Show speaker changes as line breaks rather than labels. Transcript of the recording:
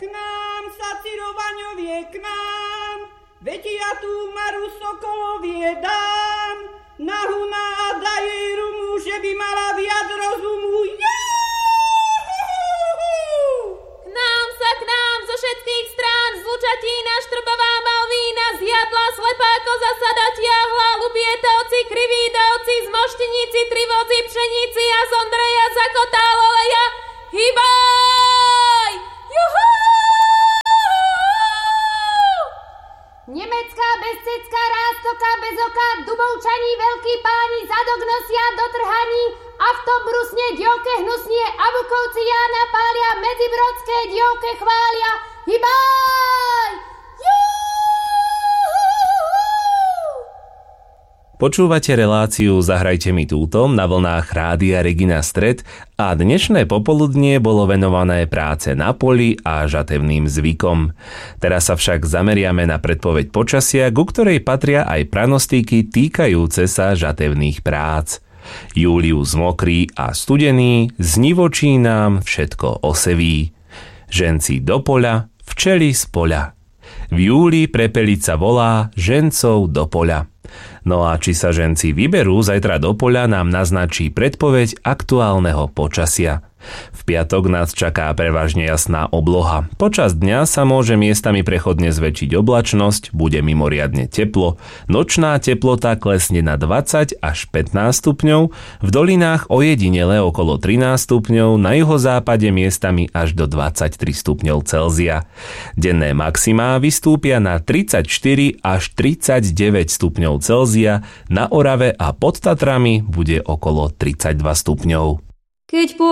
K nám sa Cirovaňovie, k nám, veď ja tú Maru Sokolovie dám, na huna a daj jej rumu, že by mala viac rozumu.
K nám zo všetkých strán, z Lučatína, Štrbová, Malvína, zjadla, slepá koza sa dotiahla, Lubietovci, Krivídovci, Zmoštiníci, Trivoci, Pšeníci a z Ondreja zakotá Loleja. Hýbaj! Juhú!
Nemecká, bezcecká, Rástoká, bez oka, Dubovčaní, veľkí páni, zadok nosia do trhaní, Avtobrusne, dievke hnusnie, a Bukovci Jána pália, medzibrodské dievke chvália. Hýbaj!
Počúvate reláciu Zahrajte mi túto na vlnách Rádia Regina Stred a dnešné popoludnie bolo venované práce na poli a žatevným zvykom. Teraz sa však zameriame na predpoveď počasia, ku ktorej patria aj pranostiky týkajúce sa žatevných prác. Július mokrý a studený, z nivočí nám všetko oseví. Ženci do poľa, včely z poľa. V júli prepelica volá žencov do poľa. No a či sa ženci vyberú zajtra do poľa, nám naznačí predpoveď aktuálneho počasia. V piatok nás čaká prevažne jasná obloha. Počas dňa sa môže miestami prechodne zväčšiť oblačnosť, bude mimoriadne teplo. Nočná teplota klesne na 20 až 15 stupňov, v dolinách ojedinele okolo 13 stupňov, na juhozápade miestami až do 23 stupňov Celzia. Denné maximá vystúpia na 34 až 39 stupňov Celzia, na Orave a pod Tatrami bude okolo 32 stupňov.
Keď